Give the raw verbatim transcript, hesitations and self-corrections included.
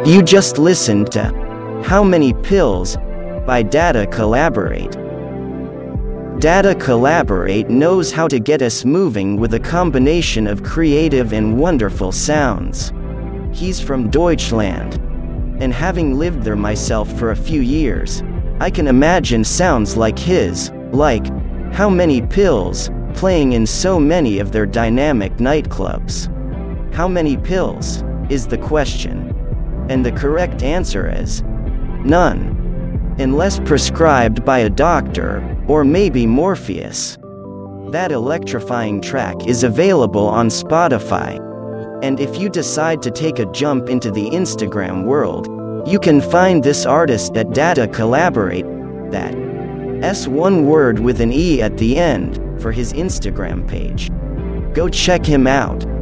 You just listened to How Many Pills by Data Collaborate. Data Collaborate knows how to get us moving with a combination of creative and wonderful sounds. He's from Deutschland, and having lived there myself for a few years, I can imagine sounds like his, like How Many Pills, playing in so many of their dynamic nightclubs. How many pills is the question? And the correct answer is none. Unless prescribed by a doctor, or maybe Morpheus. That electrifying track is available on Spotify. And if you decide to take a jump into the Instagram world, you can find this artist at Data Collaborate, that S one word with an E at the end, for his Instagram page. Go check him out.